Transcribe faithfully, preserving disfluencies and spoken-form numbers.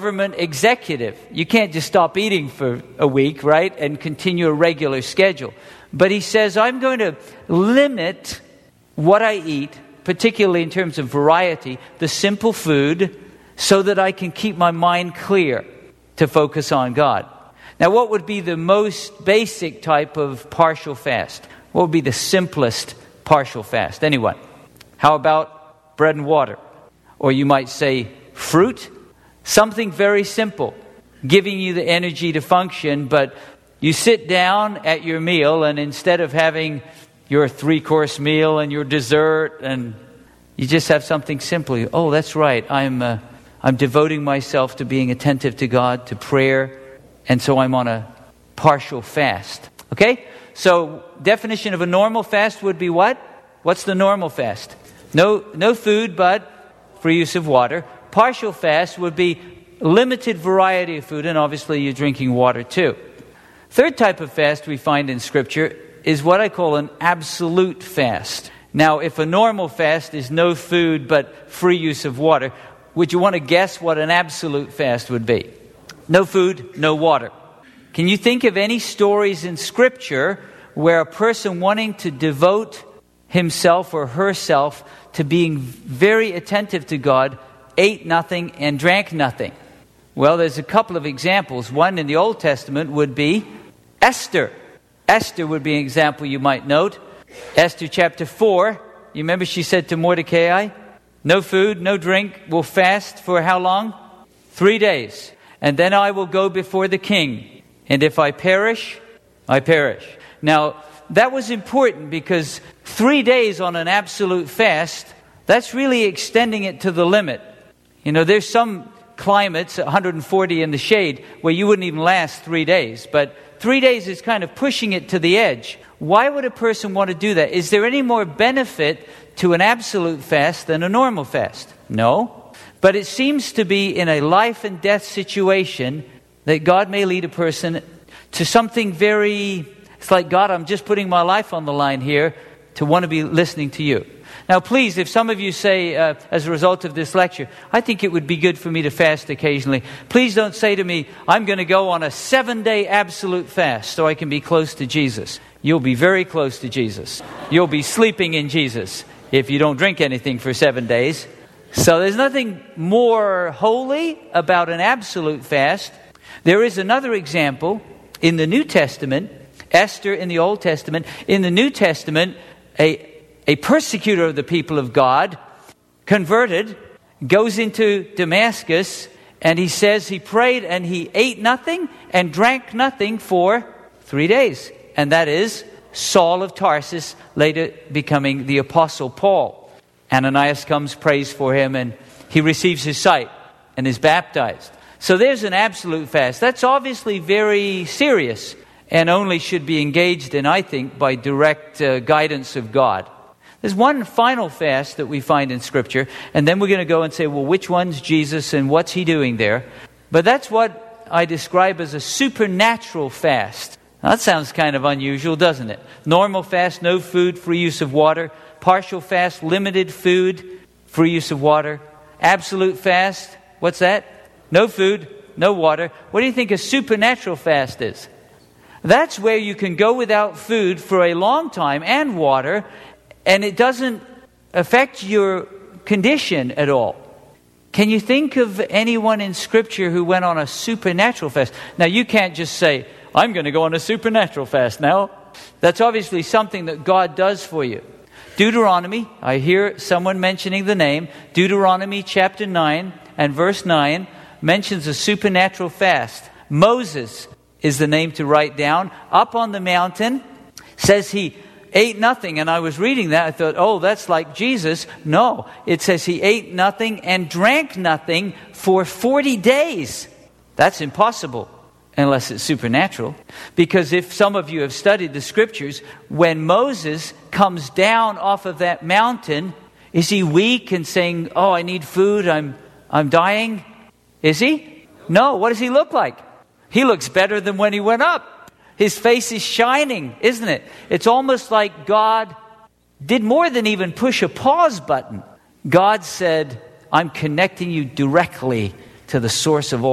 government executive. You can't just stop eating for a week, right, and continue a regular schedule. But he says, I'm going to limit what I eat, particularly in terms of variety, the simple food, so that I can keep my mind clear to focus on God. Now, what would be the most basic type of partial fast? What would be the simplest partial fast? Anyone? How about bread and water? Or you might say fruit? Something very simple, giving you the energy to function, but you sit down at your meal, and instead of having your three-course meal and your dessert, and you just have something simple. Oh, that's right. I'm uh, I'm devoting myself to being attentive to God, to prayer, and so I'm on a partial fast. Okay? So, definition of a normal fast would be what? What's the normal fast? No, no food, but free use of water. Partial fast would be limited variety of food, and obviously you're drinking water too. Third type of fast we find in Scripture is what I call an absolute fast. Now, if a normal fast is no food but free use of water, would you want to guess what an absolute fast would be? No food, no water. Can you think of any stories in Scripture where a person wanting to devote himself or herself to being very attentive to God ate nothing and drank nothing? Well, there's a couple of examples. One in the Old Testament would be Esther. Esther would be an example you might note. Esther chapter four, you remember she said to Mordecai, no food, no drink, we'll fast for how long? Three days. And then I will go before the king. And if I perish, I perish. Now, that was important because three days on an absolute fast, that's really extending it to the limit. You know, there's some climates, one hundred forty in the shade, where you wouldn't even last three days. But three days is kind of pushing it to the edge. Why would a person want to do that? Is there any more benefit to an absolute fast than a normal fast? No. But it seems to be in a life and death situation that God may lead a person to something very, it's like, God, I'm just putting my life on the line here to want to be listening to you. Now, please, if some of you say, uh, as a result of this lecture, I think it would be good for me to fast occasionally, please don't say to me, I'm going to go on a seven-day absolute fast so I can be close to Jesus. You'll be very close to Jesus. You'll be sleeping in Jesus if you don't drink anything for seven days. So there's nothing more holy about an absolute fast. There is another example in the New Testament, Esther in the Old Testament. In the New Testament, a A persecutor of the people of God, converted, goes into Damascus, and he says he prayed and he ate nothing and drank nothing for three days. And that is Saul of Tarsus, later becoming the Apostle Paul. Ananias comes, prays for him, and he receives his sight and is baptized. So there's an absolute fast. That's obviously very serious and only should be engaged in, I think, by direct uh, guidance of God. There's one final fast that we find in Scripture, and then we're going to go and say, well, which one's Jesus and what's he doing there? But that's what I describe as a supernatural fast. Now, that sounds kind of unusual, doesn't it? Normal fast, no food, free use of water. Partial fast, limited food, free use of water. Absolute fast, what's that? No food, no water. What do you think a supernatural fast is? That's where you can go without food for a long time and water, and it doesn't affect your condition at all. Can you think of anyone in Scripture who went on a supernatural fast? Now, you can't just say, I'm going to go on a supernatural fast now. That's obviously something that God does for you. Deuteronomy, I hear someone mentioning the name, Deuteronomy chapter nine and verse nine mentions a supernatural fast. Moses is the name to write down. Up on the mountain, says he ate nothing. And I was reading that. I thought, oh, that's like Jesus. No, it says he ate nothing and drank nothing for forty days. That's impossible unless it's supernatural. Because if some of you have studied the Scriptures, when Moses comes down off of that mountain, is he weak and saying, oh, I need food, I'm I'm dying? Is he? No. What does he look like? He looks better than when he went up. His face is shining, isn't it? It's almost like God did more than even push a pause button. God said, I'm connecting you directly to the source of all